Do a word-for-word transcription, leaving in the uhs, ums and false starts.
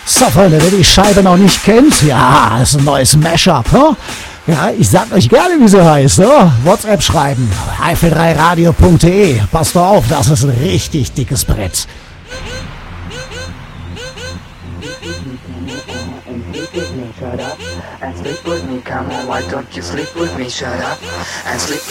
So, Freunde, wer die Scheibe noch nicht kennt, ja, ist ein neues Mashup. Ne? Ja, ich sag euch gerne, wie sie heißt. Ne? WhatsApp schreiben, eifel drei radio punkt de. Passt doch auf, das ist ein richtig dickes Brett. And sleep with me, come on, why don't you sleep with me? Shut up and sleep.